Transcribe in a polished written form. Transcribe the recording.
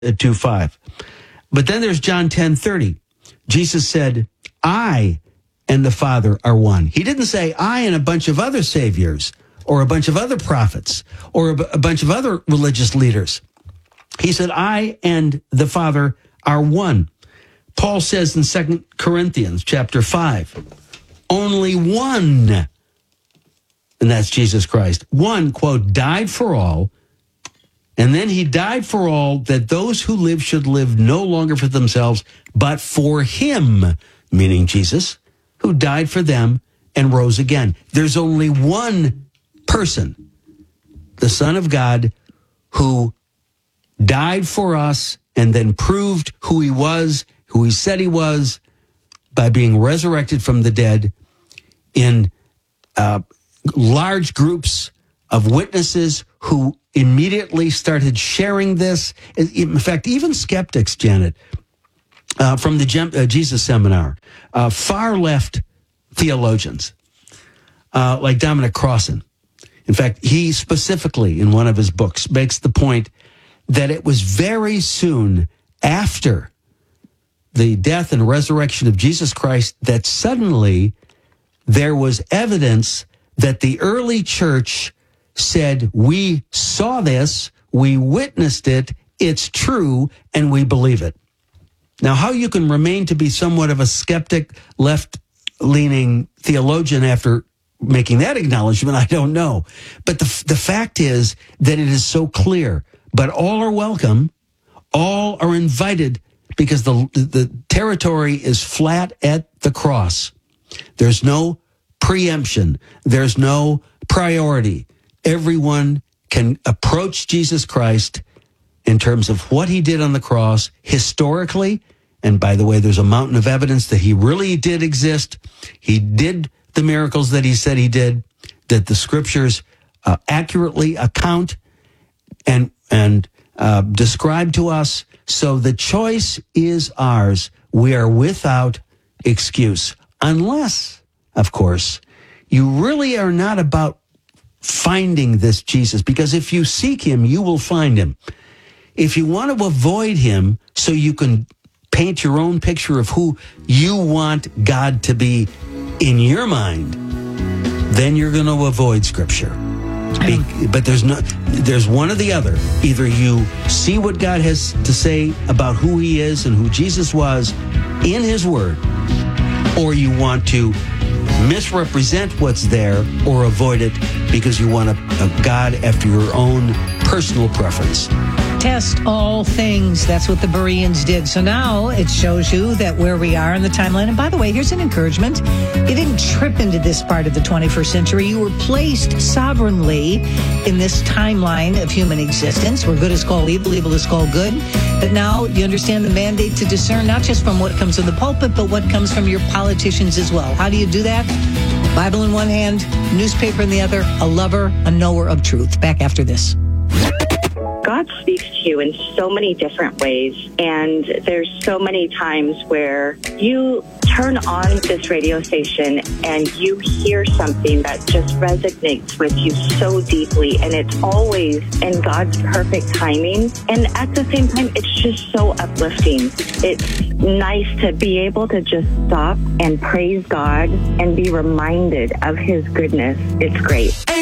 2:5. But then there's John 10:30. Jesus said, I and the Father are one. He didn't say I and a bunch of other saviors or a bunch of other prophets or a bunch of other religious leaders. He said, I and the Father are one. Paul says in 2 Corinthians chapter 5, only one, and that's Jesus Christ, one, quote, died for all, and then he died for all that those who live should live no longer for themselves, but for him, meaning Jesus, who died for them and rose again. There's only one person, the Son of God, who died for us and then proved who he was, who he said he was, by being resurrected from the dead in large groups of witnesses who immediately started sharing this. In fact, even skeptics, Janet, from the Jesus Seminar, far left theologians, like Dominic Crossan. In fact, he specifically, in one of his books, makes the point that it was very soon after the death and resurrection of Jesus Christ that suddenly there was evidence that the early church said, we saw this, we witnessed it, it's true, and we believe it. Now, how you can remain to be somewhat of a skeptic, left-leaning theologian after making that acknowledgement, I don't know. But the fact is that it is so clear. But all are welcome, all are invited, because the territory is flat at the cross. There's no preemption. There's no priority. Everyone can approach Jesus Christ in terms of what he did on the cross historically. And by the way, there's a mountain of evidence that he really did exist. He did the miracles that he said he did, that the scriptures accurately account and describe to us. So the choice is ours. We are without excuse. Unless, of course, you really are not about finding this Jesus, because if you seek him, you will find him. If you want to avoid him so you can paint your own picture of who you want God to be in your mind, then you're going to avoid Scripture. But there's one or the other. Either you see what God has to say about who he is and who Jesus was in his word, or you want to misrepresent what's there or avoid it because you want a God after your own personal preference. Test all things. That's what the Bereans did. So now it shows you that where we are in the timeline. And by the way, here's an encouragement. You didn't trip into this part of the 21st century. You were placed sovereignly in this timeline of human existence, where good is called evil, evil is called good. But now you understand the mandate to discern not just from what comes from the pulpit, but what comes from your politicians as well. How do you do that? Bible in one hand, newspaper in the other, a lover, a knower of truth. Back after this. God speaks to you in so many different ways, and there's so many times where you turn on this radio station and you hear something that just resonates with you so deeply, and it's always in God's perfect timing. And at the same time, it's just so uplifting. It's nice to be able to just stop and praise God and be reminded of his goodness. It's great.